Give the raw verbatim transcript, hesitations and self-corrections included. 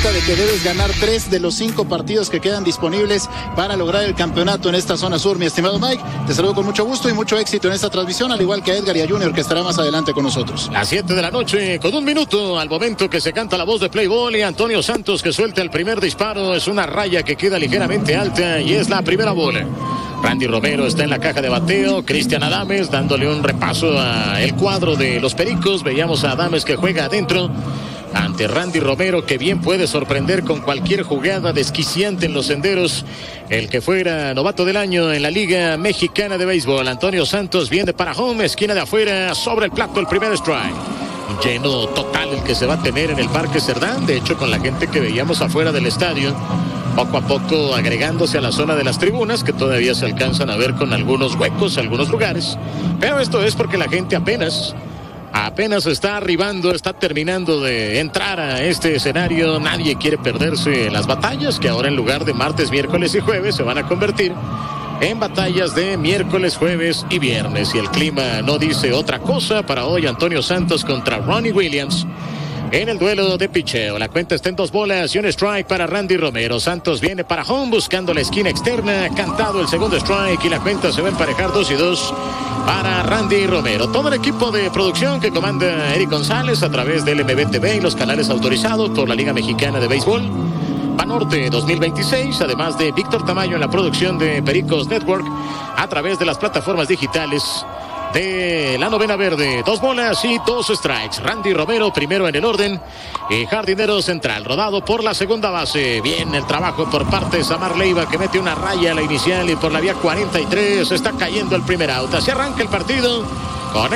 resulta de que debes ganar tres de los cinco partidos que quedan disponibles para lograr el campeonato en esta zona sur. Mi estimado Mike, te saludo con mucho gusto y mucho éxito en esta transmisión, al igual que a Edgar y a Junior, que estará más adelante con nosotros. Las siete de la noche, con un minuto al momento que se canta la voz de Play Ball, y Antonio Santos que suelta el primer disparo. Es una raya que queda ligeramente alta y es la primera bola. Randy Romero está en la caja de bateo. Cristian Adames dándole un repaso al cuadro de los Pericos. Veíamos a Adames que juega adentro ante Randy Romero, que bien puede sorprender con cualquier jugada desquiciante en los senderos. El que fuera novato del año en la Liga Mexicana de Béisbol. Antonio Santos viene para home, esquina de afuera, sobre el plato el primer strike. Lleno total el que se va a tener en el Parque Cerdán. De hecho, con la gente que veíamos afuera del estadio, poco a poco agregándose a la zona de las tribunas, que todavía se alcanzan a ver con algunos huecos, algunos lugares. Pero esto es porque la gente apenas, apenas está arribando, está terminando de entrar a este escenario. Nadie quiere perderse las batallas, que ahora en lugar de martes, miércoles y jueves se van a convertir en batallas de miércoles, jueves y viernes. Y el clima no dice otra cosa para hoy. Antonio Santos contra Ronnie Williams en el duelo de picheo. La cuenta está en dos bolas y un strike para Randy Romero. Santos viene para home buscando la esquina externa. Cantado el segundo strike y la cuenta se va a emparejar dos y dos para Randy Romero. Todo el equipo de producción que comanda Eric González a través del M B T V y los canales autorizados por la Liga Mexicana de Béisbol. Banorte dos mil veintiséis, además de Víctor Tamayo en la producción de Pericos Network a través de las plataformas digitales de la novena verde. Dos bolas y dos strikes. Randy Romero primero en el orden y jardinero central, rodado por la segunda base. Bien el trabajo por parte de Samar Leiva, que mete una raya a la inicial, y por la vía cuarenta y tres está cayendo el primer out. Así arranca el partido